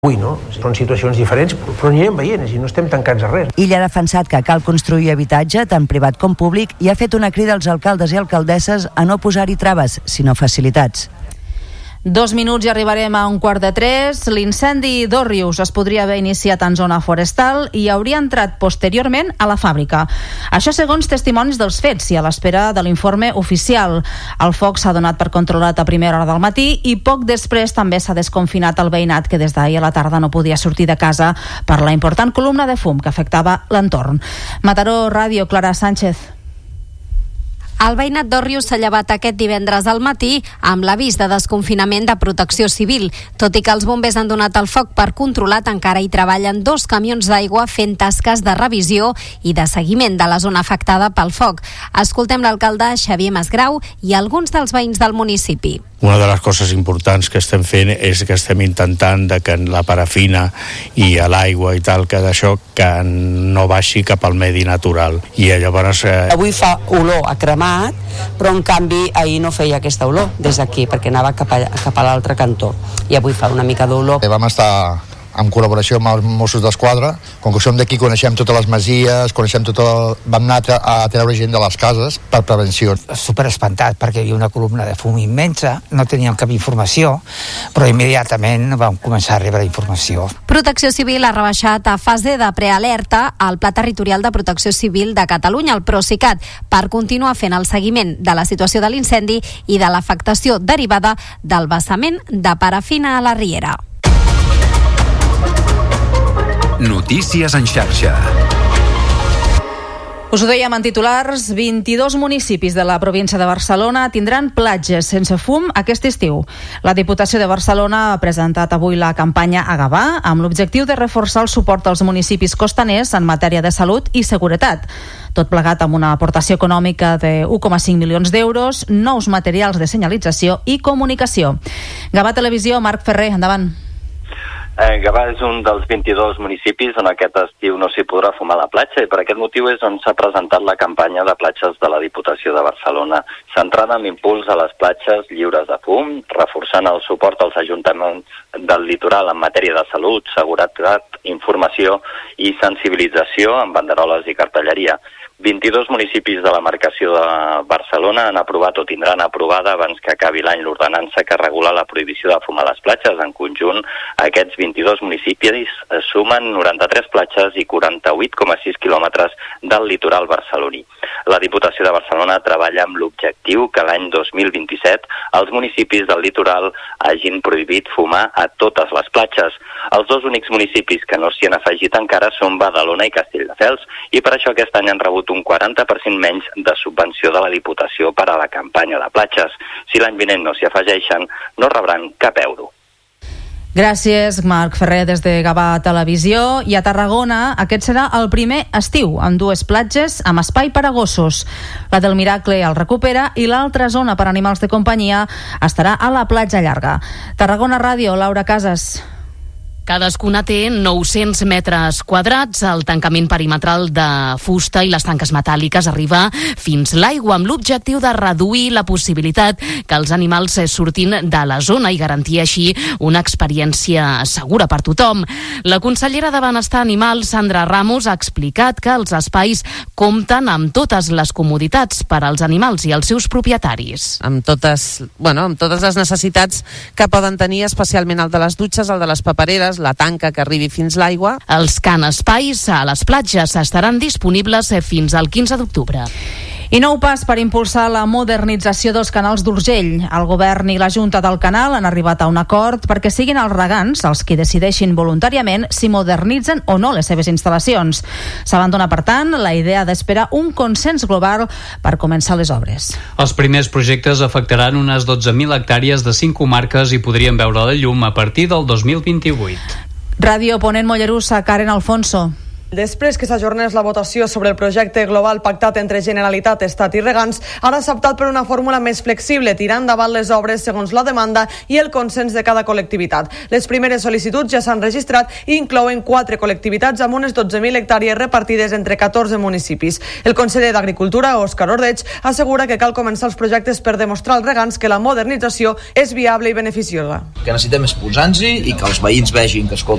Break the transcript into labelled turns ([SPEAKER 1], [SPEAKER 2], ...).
[SPEAKER 1] Avui, no? Són situacions diferents, però anirem veient, i no estem tancats a res.
[SPEAKER 2] Illa ha defensat que cal construir habitatge, tant privat com públic, i ha fet una crida als alcaldes i alcaldesses a no posar-hi traves, sinó facilitats.
[SPEAKER 3] 2 minuts i arribarem a 2:45. L'incendi d'Òrrius es podria haver iniciat en zona forestal i hauria entrat posteriorment a la fàbrica. Això segons testimonis dels fets i a l'espera de l'informe oficial. El foc s'ha donat per controlat a primera hora del matí i poc després també s'ha desconfinat el veïnat, que des d'ahir a la tarda no podia sortir de casa per la important columna de fum que afectava l'entorn. Mataró Ràdio, Clara Sánchez.
[SPEAKER 4] El veïnat d'Òrrius s'ha llevat aquest divendres al matí amb l'avís de desconfinament de Protecció Civil. Tot i que els bombers han donat el foc per controlat, encara hi treballen 2 camions d'aigua fent tasques de revisió i de seguiment de la zona afectada pel foc. Escoltem l'alcalde Xavier Masgrau i alguns dels veïns del municipi.
[SPEAKER 5] Una de les coses importants que estem fent és que estem intentant que la parafina i l'aigua i tal, que d'això que no baixi cap al medi natural. I llavors...
[SPEAKER 6] Avui fa olor a cremat, però en canvi ahir no feia aquesta olor des d'aquí, perquè anava cap a l'altre cantó. I avui fa una mica d'olor.
[SPEAKER 7] Vam estar en col·laboració amb els Mossos d'Esquadra. Com que som d'aquí, coneixem totes les masies, vam anar a treure gent de les cases per prevenció.
[SPEAKER 8] Super espantat, perquè hi havia una columna de fum immensa, no teníem cap informació, però immediatament vam començar a rebre informació.
[SPEAKER 4] Protecció Civil ha rebaixat a fase de prealerta al Pla Territorial de Protecció Civil de Catalunya, el Procicat, per continuar fent el seguiment de la situació de l'incendi i de l'afectació derivada del vessament de parafina a la riera.
[SPEAKER 9] Notícies en xarxa.
[SPEAKER 3] Us ho dèiem en titulars, 22 municipis de la província de Barcelona tindran platges sense fum aquest estiu. La Diputació de Barcelona ha presentat avui la campanya a Gavà amb l'objectiu de reforçar el suport als municipis costaners en matèria de salut i seguretat. Tot plegat amb una aportació econòmica de 1,5 milions d'euros, nous materials de senyalització i comunicació. Gavà Televisió, Marc Ferrer, endavant.
[SPEAKER 10] Gavà és un dels 22 municipis on aquest estiu no s'hi podrà fumar a la platja i per aquest motiu és on s'ha presentat la campanya de platges de la Diputació de Barcelona, centrada en impuls a les platges lliures de fum, reforçant el suport als ajuntaments del litoral en matèria de salut, seguretat, informació i sensibilització amb banderoles i cartelleria. 22 municipis de la demarcació de Barcelona han aprovat o tindran aprovada abans que acabi l'any l'ordenança que regula la prohibició de fumar a les platges. En conjunt, aquests 22 municipis sumen 93 platges i 48,6 quilòmetres del litoral barceloní. La Diputació de Barcelona treballa amb l'objectiu que l'any 2027 els municipis del litoral hagin prohibit fumar a totes les platges. Els 2 únics municipis que no s'hi han afegit encara són Badalona i Castelldefels i per això aquest any han rebut un 40% menys de subvenció de la Diputació per a la campanya de platges. Si l'any vinent no s'hi afegeixen, no rebran cap euro.
[SPEAKER 3] Gràcies, Marc Ferrer, des de Gavà Televisió. I a Tarragona, aquest serà el primer estiu, amb 2 platges amb espai per a gossos. La del Miracle el recupera i l'altra zona per a animals de companyia estarà a la platja llarga. Tarragona Ràdio, Laura Casas.
[SPEAKER 11] Cadascuna té 900 metres quadrats. El tancament perimetral de fusta i les tanques metàl·liques arriba fins l'aigua amb l'objectiu de reduir la possibilitat que els animals surtin de la zona i garantir així una experiència segura per tothom. La consellera de Benestar Animal, Sandra Ramos, ha explicat que els espais compten amb totes les comoditats per als animals i els seus propietaris.
[SPEAKER 12] Amb totes les necessitats que poden tenir, especialment el de les dutxes, el de les papereres, la tanca que arribi fins l'aigua.
[SPEAKER 11] Els Can Espais a les platges estaran disponibles fins al 15 d'octubre.
[SPEAKER 3] I nou pas per impulsar la modernització dels canals d'Urgell. El govern i la Junta del Canal han arribat a un acord perquè siguin els regants els qui decideixin voluntàriament si modernitzen o no les seves instal·lacions. S'abandona, per tant, la idea d'esperar un consens global per començar les obres.
[SPEAKER 13] Els primers projectes afectaran unes 12.000 hectàrees de 5 comarques i podrien veure la llum a partir del 2028.
[SPEAKER 3] Ràdio Ponent Mollerussa, Karen Alfonso.
[SPEAKER 14] Després que s'ajornés la votació sobre el projecte global pactat entre Generalitat, Estat i Regants, ara s'ha optat per una fórmula més flexible, tirant endavant les obres segons la demanda i el consens de cada col·lectivitat. Les primeres sol·licituds ja s'han registrat i inclouen 4 col·lectivitats amb unes 12.000 hectàrees repartides entre 14 municipis. El conseller d'Agricultura, Òscar Ordeig, assegura que cal començar els projectes per demostrar als regants que la modernització és viable i beneficiosa.
[SPEAKER 15] Que necessitem és posar-nos-hi i que els veïns vegin que,